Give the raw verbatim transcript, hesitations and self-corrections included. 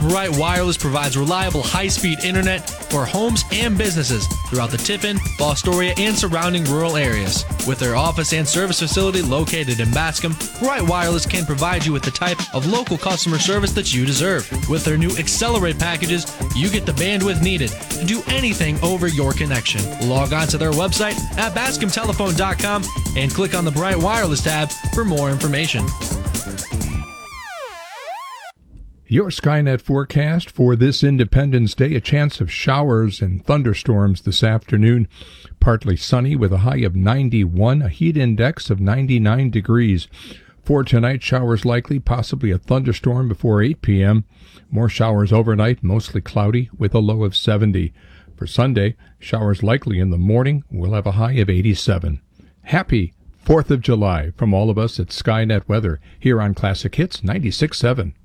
Bright Wireless provides reliable high-speed internet for homes and businesses throughout the Tiffin, Fostoria, and surrounding rural areas. With their office and service facility located in Bascom, Bright Wireless can provide you with the type of local customer service that you deserve. With their new Accelerate packages, you get the bandwidth needed to do anything over your connection. Log on to their website at bascom telephone dot com and click on the Bright Wireless tab for more information. Your Skynet forecast for this Independence Day, a chance of showers and thunderstorms this afternoon. Partly sunny with a high of ninety-one, a heat index of ninety-nine degrees. For tonight, showers likely, possibly a thunderstorm before eight p.m. More showers overnight, mostly cloudy with a low of seventy. For Sunday, showers likely in the morning. We'll have a high of eighty-seven. Happy fourth of July from all of us at Skynet Weather here on Classic Hits ninety-six point seven.